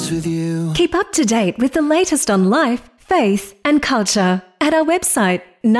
close with you. Keep up to date with the latest on life, faith and culture at our website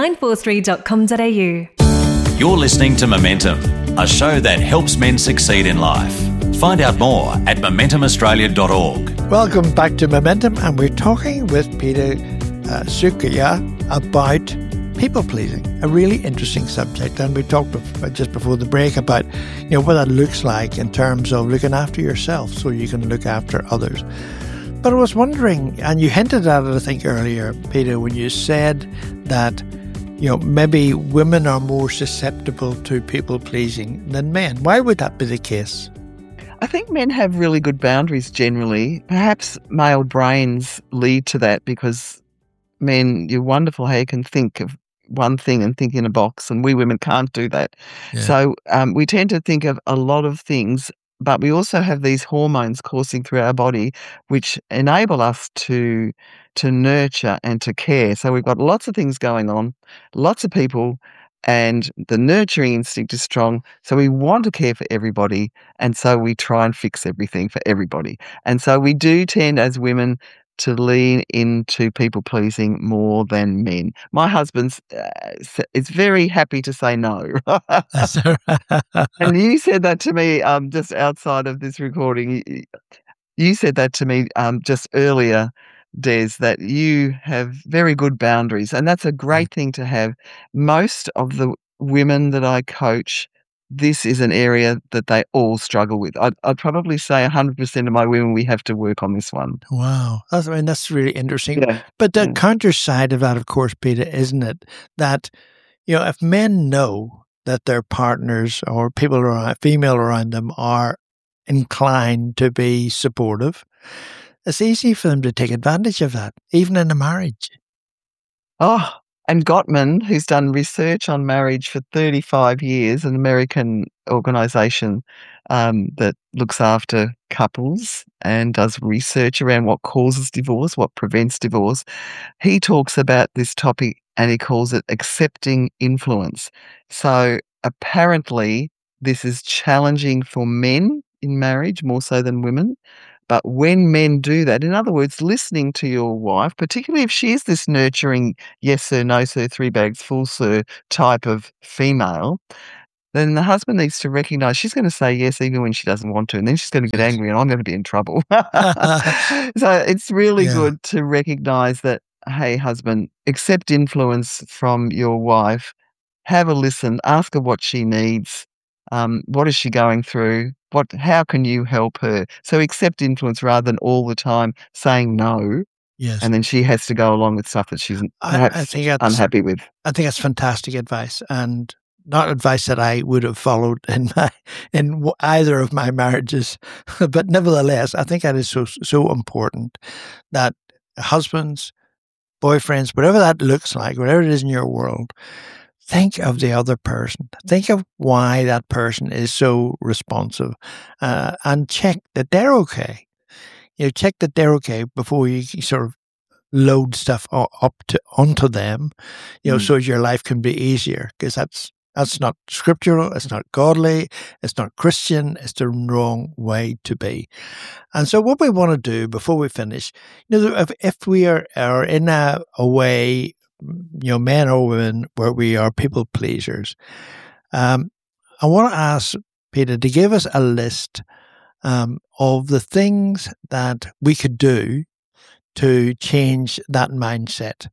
943.com.au. You're listening to Momentum, a show that helps men succeed in life. Find out more at momentumaustralia.org. Welcome back to Momentum, and we're talking with Peter Sukiya about people-pleasing, a really interesting subject. And we talked just before the break about what that looks like in terms of looking after yourself so you can look after others. But I was wondering, and you hinted at it I think earlier, Peter, when you said that maybe women are more susceptible to people-pleasing than men. Why would that be the case? I think men have really good boundaries generally. Perhaps male brains lead to that because men, you're wonderful how you can think of one thing and think in a box, and we women can't do that. Yeah. So we tend to think of a lot of things, but we also have these hormones coursing through our body which enable us to nurture and to care. So we've got lots of things going on, lots of people, and the nurturing instinct is strong. So we want to care for everybody, and so we try and fix everything for everybody. And so we do tend as women to lean into people-pleasing more than men. My husband is very happy to say no. And you said that to me just outside of this recording. You said that to me just earlier, Des, that you have very good boundaries, and that's a great thing to have. Most of the women that I coach, this is an area that they all struggle with. I'd probably say 100% of my women, we have to work on this one. Wow. That's really interesting. Yeah. But the counter side of that, of course, Peter, isn't it, that if men know that their partners or people around, female around them are inclined to be supportive, it's easy for them to take advantage of that, even in a marriage. Oh, and Gottman, who's done research on marriage for 35 years, an American organisation that looks after couples and does research around what causes divorce, what prevents divorce, he talks about this topic and he calls it accepting influence. So apparently this is challenging for men in marriage more so than women. But when men do that, in other words, listening to your wife, particularly if she is this nurturing, yes sir, no sir, 3 bags full sir type of female, then the husband needs to recognise she's going to say yes even when she doesn't want to, and then she's going to get angry and I'm going to be in trouble. So it's really good to recognise that, hey, husband, accept influence from your wife, have a listen, ask her what she needs. What is she going through? How can you help her? So accept influence rather than all the time saying no. Yes. And then she has to go along with stuff that she's perhaps unhappy with. I think that's fantastic advice, and not advice that I would have followed in either of my marriages. But nevertheless, I think that is so important that husbands, boyfriends, whatever that looks like, whatever it is in your world, think of the other person. Think of why that person is so responsive, and check that they're okay. Check that they're okay before you sort of load stuff onto them, so your life can be easier. Because that's not scriptural. It's not godly. It's not Christian. It's the wrong way to be. And so, what we want to do before we finish, if we are in a way, men or women, where we are people pleasers, I want to ask Peter to give us a list of the things that we could do to change that mindset.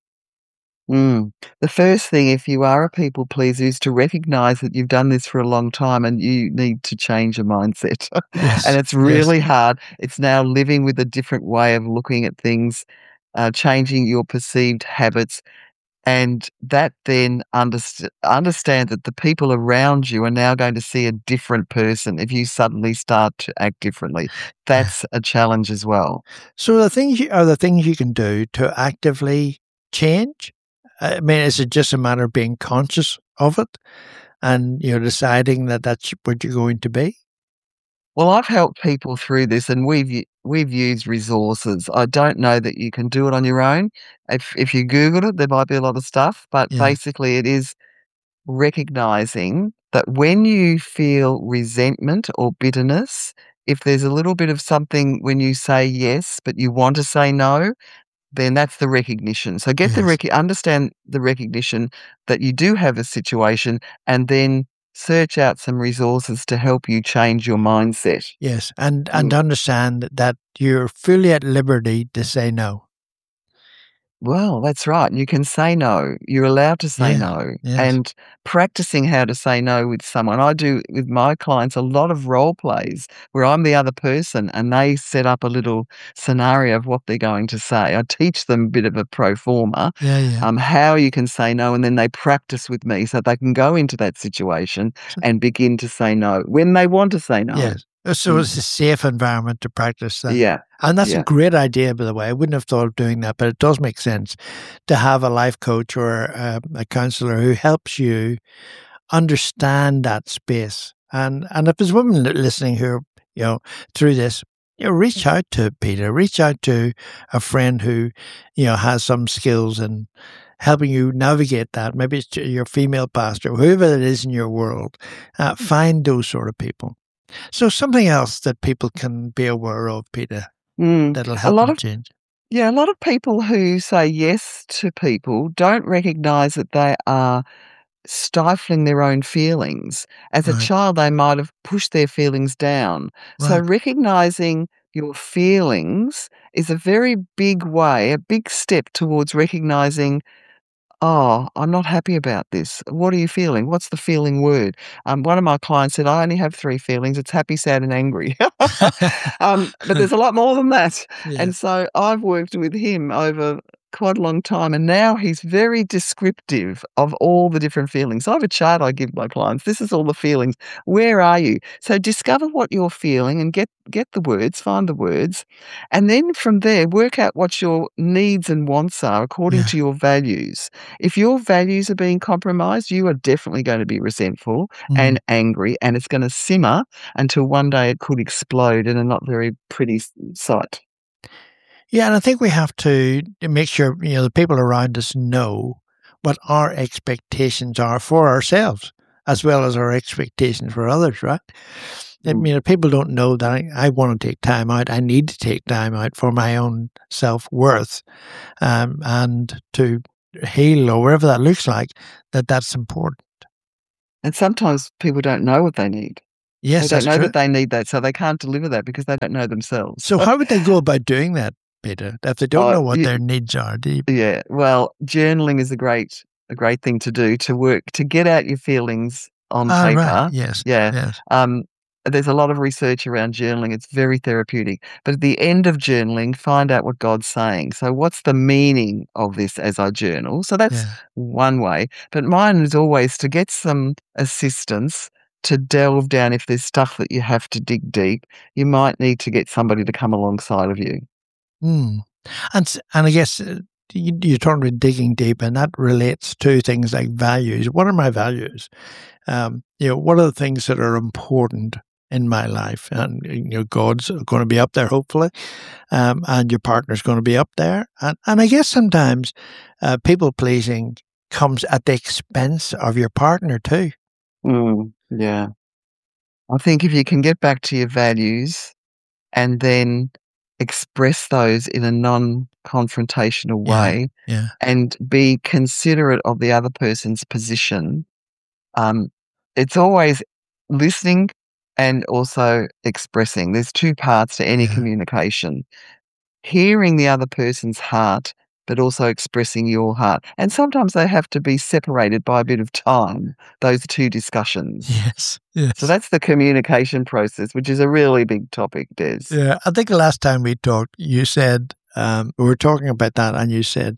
The first thing, if you are a people pleaser, is to recognise that you've done this for a long time and you need to change your mindset. Yes, and it's really hard. It's now living with a different way of looking at things, changing your perceived habits. And that then understand that the people around you are now going to see a different person if you suddenly start to act differently. That's a challenge as well. So the things you can do to actively change. I mean, is it just a matter of being conscious of it and deciding that that's what you're going to be? Well, I've helped people through this, and we've used resources. I don't know that you can do it on your own. If you Googled it, there might be a lot of stuff, but basically it is recognizing that when you feel resentment or bitterness, if there's a little bit of something when you say yes, but you want to say no, then that's the recognition. So get Yes. understand the recognition that you do have a situation, and then search out some resources to help you change your mindset. Yes, and understand that you're fully at liberty to say no. Well, that's right. You can say no. You're allowed to say Yeah, no. yes. And practicing how to say no with someone. I do with my clients a lot of role plays where I'm the other person and they set up a little scenario of what they're going to say. I teach them a bit of a pro forma, Yeah. how you can say no, and then they practice with me so they can go into that situation and begin to say no when they want to say no. Yes. So it's a safe environment to practice that. Yeah. And that's Yeah. a great idea, by the way. I wouldn't have thought of doing that, but it does make sense to have a life coach or a counselor who helps you understand that space. And if there's women listening who, through this, reach out to Peter, reach out to a friend who, has some skills in helping you navigate that. Maybe it's your female pastor, whoever it is in your world. Find those sort of people. So something else that people can be aware of, Peter, that'll help them change. Yeah, a lot of people who say yes to people don't recognise that they are stifling their own feelings. As a Right. child, they might have pushed their feelings down. So Right. recognising your feelings is a very big way, a big step towards recognising, oh, I'm not happy about this. What are you feeling? What's the feeling word? One of my clients said, I only have 3 feelings. It's happy, sad, and angry. But there's a lot more than that. Yeah. And so I've worked with him over quite a long time, and now he's very descriptive of all the different feelings. I have a chart I give my clients. This is all the feelings. Where are you? So discover what you're feeling and get the words, find the words, and then from there work out what your needs and wants are according to your values. If your values are being compromised, you are definitely going to be resentful and angry, and it's going to simmer until one day it could explode in a not very pretty sight. Yeah, and I think we have to make sure, the people around us know what our expectations are for ourselves, as well as our expectations for others, right? I mean, if people don't know that I want to take time out, I need to take time out for my own self-worth, and to heal or whatever that looks like, that's important. And sometimes people don't know what they need. Yes, They that's don't know true. that they need that, so they can't deliver that because they don't know themselves. So how would they go about doing that, Peter, if they don't know what their needs are? Yeah, well, journaling is a great thing to do, to get out your feelings on paper. Right. Yes. Yeah. Yes. There's a lot of research around journaling. It's very therapeutic. But at the end of journaling, find out what God's saying. So what's the meaning of this as I journal? So that's one way. But mine is always to get some assistance to delve down. If there's stuff that you have to dig deep, you might need to get somebody to come alongside of you. And I guess you're talking about digging deep, and that relates to things like values. What are my values? What are the things that are important in my life? And God's going to be up there, hopefully, and your partner's going to be up there. And I guess sometimes people pleasing comes at the expense of your partner too. Yeah, I think if you can get back to your values and then express those in a non-confrontational way, and be considerate of the other person's position. It's always listening and also expressing. There's 2 parts to any communication. Hearing the other person's heart, but also expressing your heart. And sometimes they have to be separated by a bit of time, those 2 discussions. Yes. So that's the communication process, which is a really big topic, Des. Yeah, I think the last time we talked, you said, we were talking about that, and you said,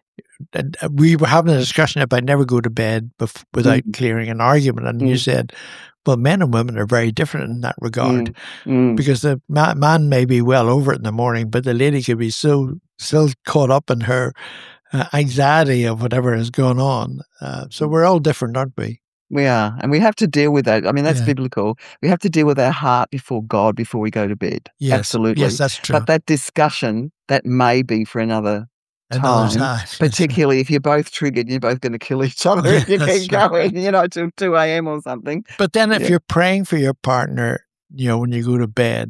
we were having a discussion about never go to bed without clearing an argument. And you said, well, men and women are very different in that regard, because the man may be well over it in the morning, but the lady could be still caught up in her anxiety of whatever is going on. So we're all different, aren't we? We are, and we have to deal with that. I mean, that's biblical. We have to deal with our heart before God before we go to bed. Yes. Absolutely. Yes, that's true. But that discussion, that may be for another time, particularly if you're both triggered, you're both going to kill each other if you keep going, till 2 a.m. or something. But then if you're praying for your partner, when you go to bed,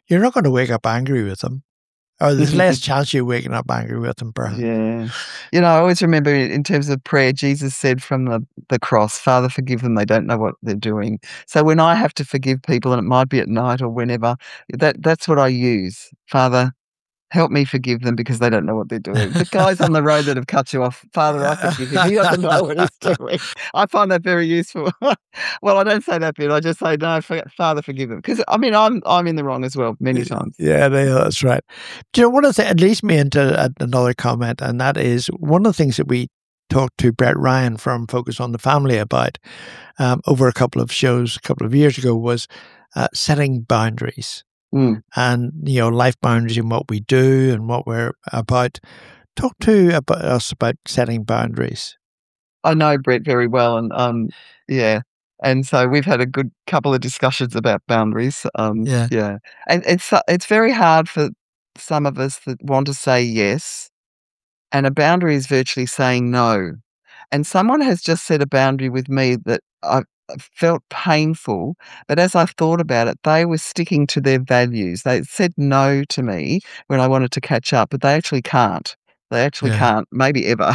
you're not going to wake up angry with them. Or there's less chance you're waking up angry with them, perhaps. Yeah. You know, I always remember in terms of prayer, Jesus said from the cross, Father, forgive them, they don't know what they're doing. So when I have to forgive people, and it might be at night or whenever, that's what I use. Father, help me forgive them because they don't know what they're doing. The guys on the road that have cut you off, Father, I forgive him. He doesn't know what he's doing. I find that very useful. Well, I don't say that bit. I just say, no, Father, forgive him. Because, I mean, I'm in the wrong as well many times. Yeah, that's right. Do you know, one of the things, it leads me into another comment, and that is one of the things that we talked to Brett Ryan from Focus on the Family about over a couple of shows a couple of years ago was setting boundaries. And, you know, life boundaries in what we do and what we're about. Talk to us about setting boundaries. I know Brett very well, and yeah. And so we've had a good couple of discussions about boundaries. Yeah. And it's very hard for some of us that want to say yes, and a boundary is virtually saying no. And someone has just set a boundary with me that I felt painful, but as I thought about it, they were sticking to their values. They said no to me when I wanted to catch up, but they actually can't. They actually can't, maybe ever.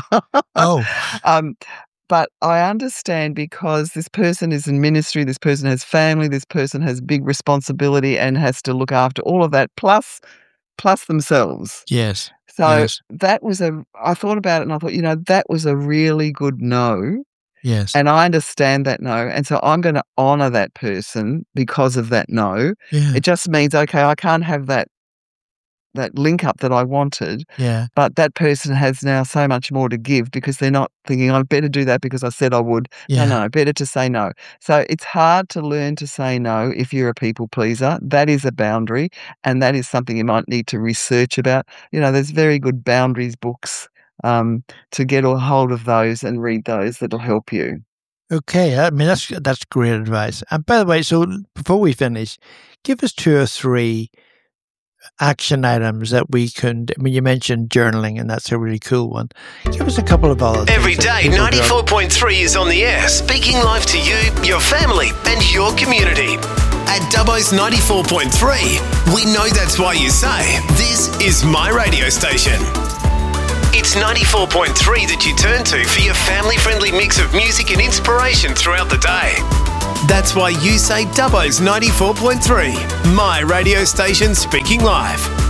But I understand because this person is in ministry, this person has family, this person has big responsibility and has to look after all of that, plus themselves. Yes. So that was I thought about it and I thought, you know, that was a really good no. Yes. And I understand that no. And so I'm going to honour that person because of that no. Yeah. It just means, okay, I can't have that link up that I wanted. Yeah. But that person has now so much more to give because they're not thinking, I better do that because I said I would. Yeah. No, better to say no. So it's hard to learn to say no if you're a people pleaser. That is a boundary, and that is something you might need to research about. You know, there's very good boundaries books to get a hold of those and read those. That'll help you. Okay, I mean, that's great advice. And by the way, so before we finish, give us 2 or 3 action items that we can. I mean, you mentioned journaling, and that's a really cool one. Give us a couple of other things. Every day, 94.3 is on the air, speaking life to you, your family, and your community. At Dubbo's 94.3, we know that's why you say, this is my radio station. It's 94.3 that you turn to for your family-friendly mix of music and inspiration throughout the day. That's why you say Dubbo's 94.3, my radio station speaking live.